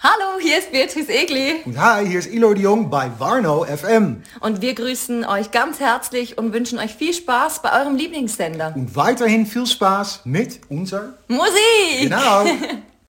Hallo, hier ist Beatrice Egli. Und hi, hier ist Ilo de Jong bei Warno FM. Und wir grüßen euch ganz herzlich und wünschen euch viel Spaß bei eurem Lieblingssender. Und weiterhin viel Spaß mit unserer Musik! Genau.